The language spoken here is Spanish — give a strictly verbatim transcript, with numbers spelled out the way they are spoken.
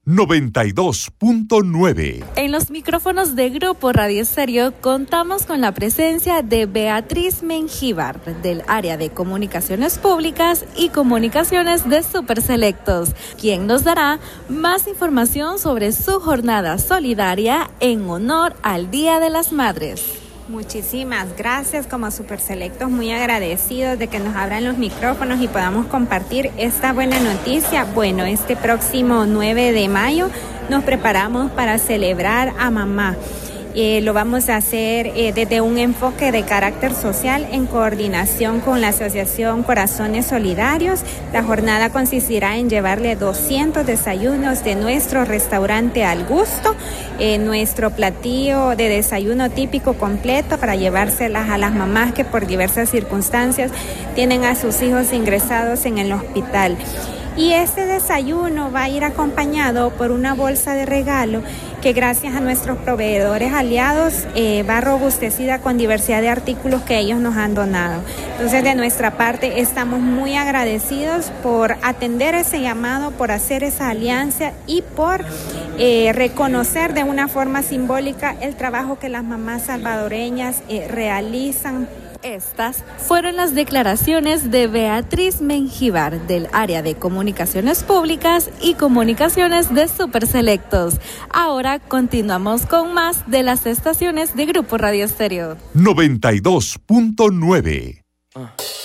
noventa y dos punto nueve. En los micrófonos de Grupo Radio Estéreo contamos con la presencia de Beatriz Mengíbar, del área de Comunicaciones Públicas y Comunicaciones de Superselectos, quien nos dará más información sobre su jornada solidaria en honor al Día de las Madres. Muchísimas gracias, como Superselectos, muy agradecidos de que nos abran los micrófonos y podamos compartir esta buena noticia. Bueno, este próximo nueve de mayo nos preparamos para celebrar a mamá. Eh, lo vamos a hacer eh, desde un enfoque de carácter social en coordinación con la Asociación Corazones Solidarios. La jornada consistirá en llevarle doscientos desayunos de nuestro restaurante Al Gusto, eh, nuestro platillo de desayuno típico completo para llevárselas a las mamás que por diversas circunstancias tienen a sus hijos ingresados en el hospital. Y este desayuno va a ir acompañado por una bolsa de regalo que gracias a nuestros proveedores aliados eh, va robustecida con diversidad de artículos que ellos nos han donado. Entonces, de nuestra parte estamos muy agradecidos por atender ese llamado, por hacer esa alianza y por eh, reconocer de una forma simbólica el trabajo que las mamás salvadoreñas eh, realizan. Estas fueron las declaraciones de Beatriz Mengíbar, del área de Comunicaciones Públicas y Comunicaciones de Superselectos. Ahora continuamos con más de las estaciones de Grupo Radio Estéreo. noventa y dos punto nueve. Uh.